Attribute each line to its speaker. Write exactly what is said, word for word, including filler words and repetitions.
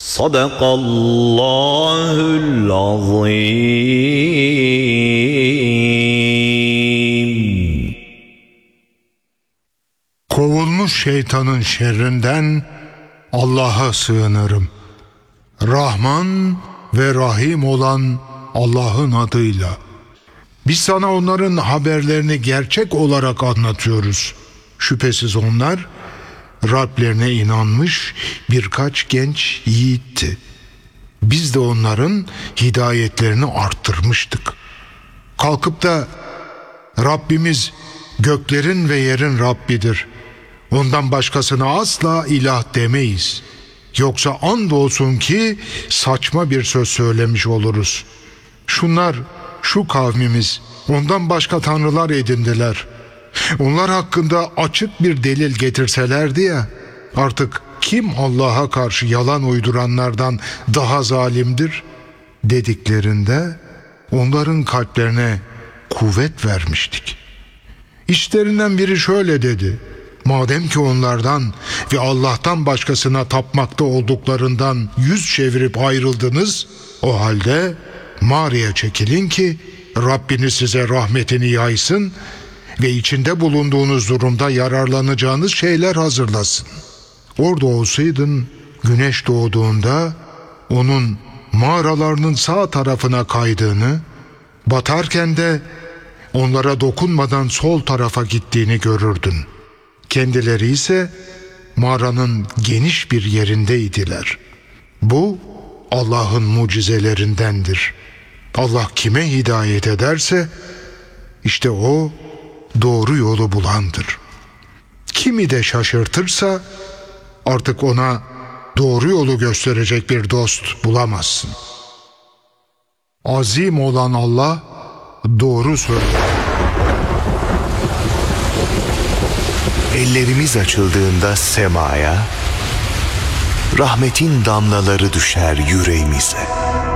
Speaker 1: Sadakallahul azim.
Speaker 2: Kovulmuş şeytanın şerrinden Allah'a sığınırım. Rahman ve Rahim olan Allah'ın adıyla. Biz sana onların haberlerini gerçek olarak anlatıyoruz. Şüphesiz onlar Rablerine inanmış birkaç genç yiğitti. Biz de onların hidayetlerini arttırmıştık. Kalkıp da Rabbimiz göklerin ve yerin Rabbidir, ondan başkasına asla ilah demeyiz, yoksa andolsun ki saçma bir söz söylemiş oluruz. Şunlar, şu kavmimiz ondan başka tanrılar edindiler. Onlar hakkında açık bir delil getirselerdi ya, artık kim Allah'a karşı yalan uyduranlardan daha zalimdir dediklerinde onların kalplerine kuvvet vermiştik. İşlerinden biri şöyle dedi: madem ki onlardan ve Allah'tan başkasına tapmakta olduklarından yüz çevirip ayrıldınız, o halde mağaraya çekilin ki Rabbiniz size rahmetini yaysın ve içinde bulunduğunuz durumda yararlanacağınız şeyler hazırlasın. Orada olsaydın, güneş doğduğunda onun mağaralarının sağ tarafına kaydığını, batarken de onlara dokunmadan sol tarafa gittiğini görürdün. Kendileri ise mağaranın geniş bir yerindeydiler. Bu Allah'ın mucizelerindendir. Allah kime hidayet ederse işte o doğru yolu bulandır. Kimi de şaşırtırsa artık ona doğru yolu gösterecek bir dost bulamazsın. Azim olan Allah doğru söyler.
Speaker 3: Ellerimiz açıldığında semaya, rahmetin damlaları düşer yüreğimize.